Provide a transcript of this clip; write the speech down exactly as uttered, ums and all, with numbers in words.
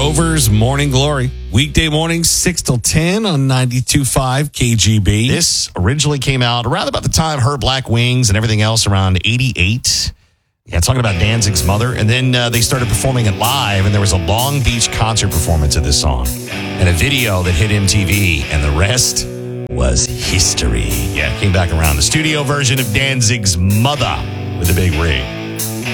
Rover's Morning Glory. Weekday mornings, six till ten on ninety-two point five K G B. This originally came out around about the time Her Black Wings and everything else around eighty-eight. Yeah, talking about Danzig's mother. And then uh, they started performing it live, and there was a Long Beach concert performance of this song and a video that hit M T V, and the rest was history. Yeah, it came back around. The studio version of Danzig's Mother with a big rig.